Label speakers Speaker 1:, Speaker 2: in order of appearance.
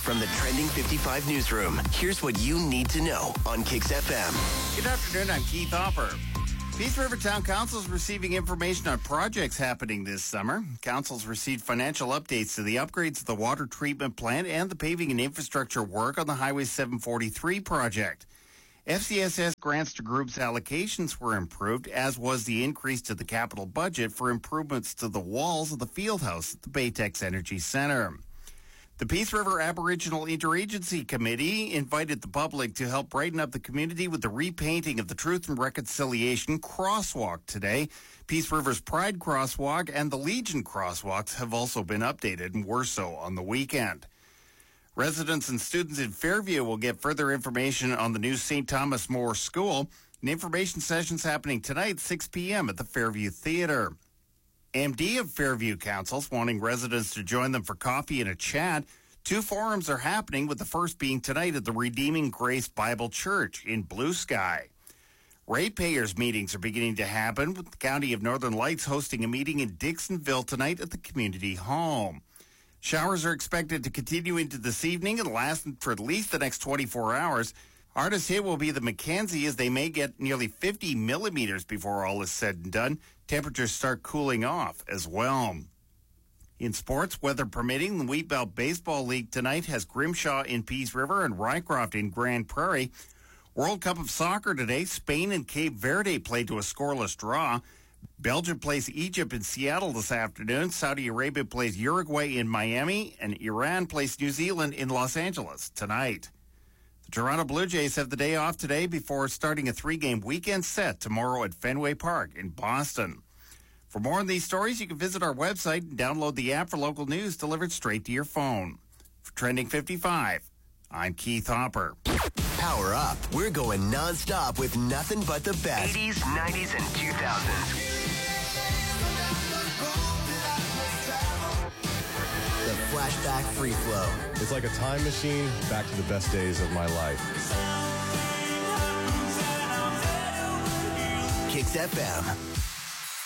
Speaker 1: From the Trending 55 newsroom, here's what you need to know on Kicks FM.
Speaker 2: Good afternoon, I'm Keith Hopper. Peace River Town Council is receiving information on projects happening this summer. Council's received financial updates to the upgrades of the water treatment plant and the paving and infrastructure work on the Highway 743 project. FCSS grants to groups' allocations were improved, as was the increase to the capital budget for improvements to the walls of the field house at the Baytex Energy Centre. The Peace River Aboriginal Interagency Committee invited the public to help brighten up the community with the repainting of the Truth and Reconciliation crosswalk today. Peace River's Pride crosswalk and the Legion crosswalks have also been updated and were so on the weekend. Residents and students in Fairview will get further information on the new St. Thomas More School. An information session's happening tonight at 6 p.m. at the Fairview Theatre. MD of Fairview Council's wanting residents to join them for coffee and a chat. 2 forums are happening, with the first being tonight at the Redeeming Grace Bible Church in Blue Sky. Ratepayers meetings are beginning to happen, with the County of Northern Lights hosting a meeting in Dixonville tonight at the Community Hall. Showers are expected to continue into this evening and last for at least the next 24 hours. Hardest hit will be the Mackenzie, as they may get nearly 50 millimeters before all is said and done. Temperatures start cooling off as well. In sports, weather permitting, the Wheatbelt Baseball League tonight has Grimshaw in Peace River and Rycroft in Grand Prairie. World Cup of Soccer today, Spain and Cape Verde play to a scoreless draw. Belgium plays Egypt in Seattle this afternoon. Saudi Arabia plays Uruguay in Miami, and Iran plays New Zealand in Los Angeles tonight. The Toronto Blue Jays have the day off today before starting a 3-game weekend set tomorrow at Fenway Park in Boston. For more on these stories, you can visit our website and download the app for local news delivered straight to your phone. For Trending 55, I'm Keith Hopper.
Speaker 1: Power up. We're going nonstop with nothing but the best. 80s, 90s, and 2000s. The Flashback Free Flow.
Speaker 3: It's like a time machine back to the best days of my life.
Speaker 1: Kicks FM.